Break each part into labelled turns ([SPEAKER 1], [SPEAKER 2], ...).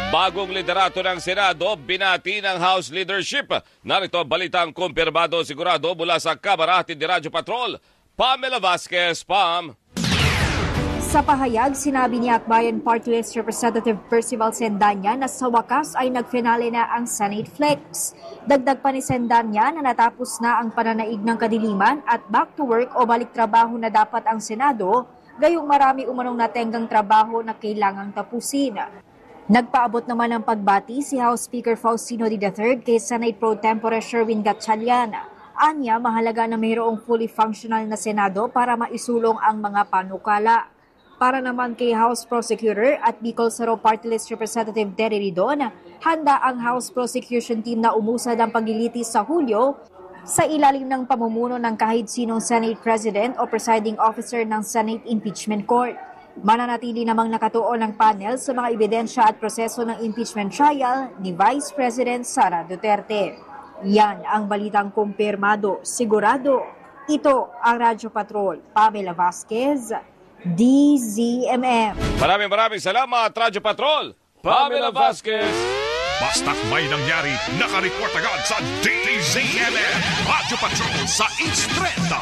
[SPEAKER 1] Bagong liderato ng Senado, binati ng House leadership. Narito balitang kumpirmado sigurado mula sa Kamara ni Radyo Patrol. Pamela Vasquez, Pam.
[SPEAKER 2] Sa pahayag, sinabi ni Akbayan Party List Representative Percival Sendanya na sa wakas ay nagfinale na ang Senate Flex. Dagdag pa ni Sendanya na natapos na ang pananaig ng kadiliman at back to work o balik trabaho na dapat ang Senado, gayong marami umanong natenggang trabaho na kailangang tapusin. Nagpaabot naman ng pagbati si House Speaker Faustino D. III kay Senate Pro Tempore Sherwin Gatchalian. Anya, mahalaga na mayroong fully functional na Senado para maisulong ang mga panukala. Para naman kay House Prosecutor at Bicol Saro Party List Representative Terry Ridon, handa ang House Prosecution Team na umusad ang paglilitis sa Hulyo sa ilalim ng pamumuno ng kahit sinong Senate President o Presiding Officer ng Senate Impeachment Court. Mananatili namang nakatuon ang panel sa mga ebidensya at proseso ng impeachment trial ni Vice President Sara Duterte. Yan ang balitang kumpirmado, sigurado. Ito ang Radyo Patrol. Pamela Vasquez, DZMM.
[SPEAKER 1] Maraming salamat, Radyo Patrol. Pamela Vasquez.
[SPEAKER 3] Basta't may nangyari, nakareport agad sa DZMM. Radyo Patrol sa Instrenta.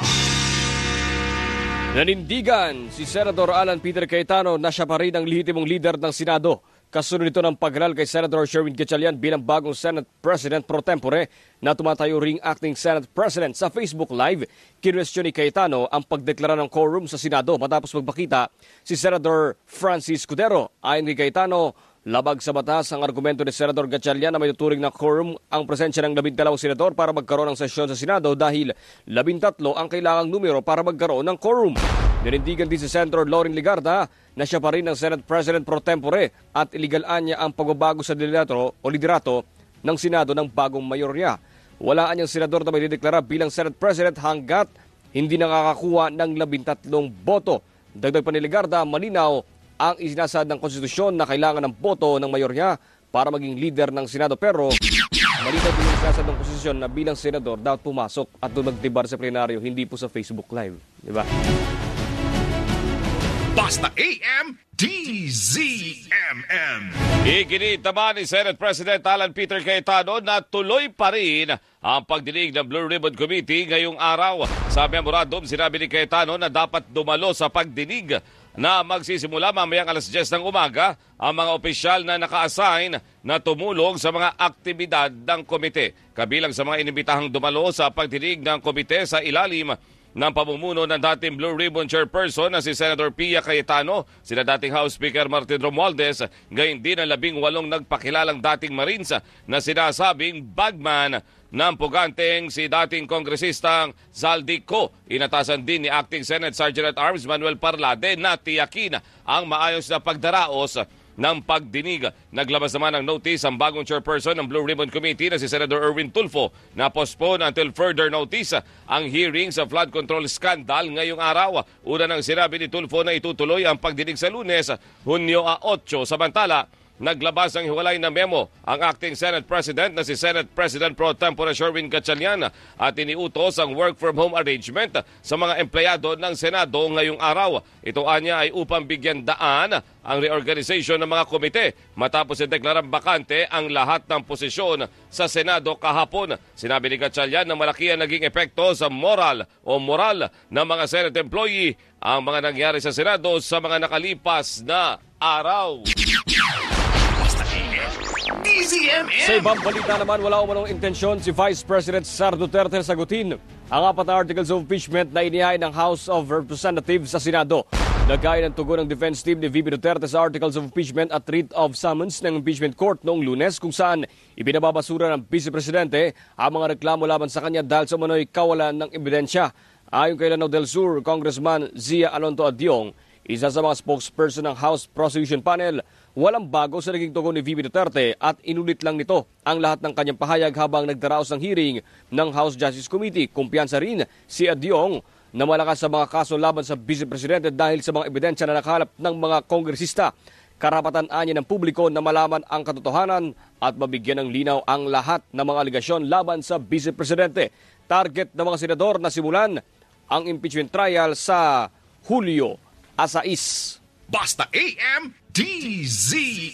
[SPEAKER 4] Nanindigan si Senador Alan Peter Cayetano na siya pa rin ang lehitimong leader ng Senado. Kasunod nito ng paghalal kay Senator Sherwin Gatchalian bilang bagong Senate President pro tempore na tumatayo ring acting Senate President. Sa Facebook Live, kinwestiyon ni Cayetano ang pagdeklara ng quorum sa Senado matapos magpakita si Senator Francis Cudero. Ayon kay Cayetano, labag sa batas ang argumento ni Senator Gatchalian na may tuturing na quorum ang presensya ng 12 senador para magkaroon ng sesyon sa Senado dahil 13 ang kailangang numero para magkaroon ng quorum. Ninindigan din si Senator Loring Ligarda na siya pa rin ang Senate President pro tempore at iligalaan niya ang pagbabago sa liderato ng Senado ng bagong mayorya. Walaan niyang senador na may dideklara bilang Senate President hanggat hindi nakakakuha ng 13 boto. Dagdag pa ni Ligarda, malinaw ang isinasad ng konstitusyon na kailangan ng boto ng mayorya para maging leader ng Senado. Pero malinaw din ang isinasad ng konstitusyon na bilang senador dapat pumasok at doon magdebar sa plenaryo, hindi po sa Facebook Live. Diba?
[SPEAKER 3] Basta AM, DZMM.
[SPEAKER 1] Iginit naman ni Senate President Alan Peter Cayetano na tuloy pa rin ang pagdinig ng Blue Ribbon Committee ngayong araw. Sa memorandum, sinabi ni Cayetano na dapat dumalo sa pagdinig na magsisimula mamayang alas 10 ng umaga ang mga opisyal na naka-assign na tumulong sa mga aktibidad ng komite. Kabilang sa mga inimbitahang dumalo sa pagdinig ng komite sa ilalim ng pamumuno ng dating Blue Ribbon Chairperson na si Senator Pia Cayetano, sina dating House Speaker Martin Romualdez, gayon din ang 18 nagpakilalang dating Marines na sinasabing bagman ng puganteng si dating kongresistang Zaldico. Inatasan din ni Acting Senate Sergeant at Arms Manuel Parlade na tiyakin ang maayos na pagdaraos ng pagdinig. Naglabas naman ng notice ang bagong chairperson ng Blue Ribbon Committee na si Senator Erwin Tulfo na postpone until further notice ang hearing sa flood control scandal ngayong araw. Una nang sinabi ni Tulfo na itutuloy ang pagdinig sa Lunes, Hunyo 8. Samantala, naglabas ng hiwalay na memo ang acting Senate President na si Senate President Pro Tempore Sherwin Gatchalian at iniutos ang work from home arrangement sa mga empleyado ng Senado ngayong araw. Ito anya ay upang bigyan daan ang reorganization ng mga komite matapos ideklarang bakante ang lahat ng posisyon sa Senado kahapon. Sinabi ni Gatchalian na malaki ang naging epekto sa moral ng mga Senate employee ang mga nangyari sa Senado sa mga nakalipas na araw.
[SPEAKER 4] Sa ibang balita naman, wala umanong intensyon si Vice President Sara Duterte sagutin ang 4 na articles of impeachment na inihain ng House of Representatives sa Senado. Nagaya ng tugon ng defense team ni VP Duterte sa articles of impeachment at writ of summons ng impeachment court noong Lunes kung saan ibinababasura ng Vice Presidente ang mga reklamo laban sa kanya dahil sa umano'y kawalan ng ebidensya. Ayon kay Lanao del Sur, Congressman Zia Alonto Adyong, isa sa mga spokesperson ng House Prosecution Panel, walang bago sa naging tugon ni VP Duterte at inulit lang nito ang lahat ng kanyang pahayag habang nagdaraos ng hearing ng House Justice Committee. Kumpiyansa rin si Adyong na malakas sa mga kaso laban sa Vice Presidente dahil sa mga ebidensya na nakalap ng mga kongresista. Karapatan anya ng publiko na malaman ang katotohanan at mabigyan ng linaw ang lahat ng mga aligasyon laban sa Vice Presidente. Target ng mga senador na simulan ang impeachment trial sa Hulyo 6.
[SPEAKER 3] Basta AM, DZ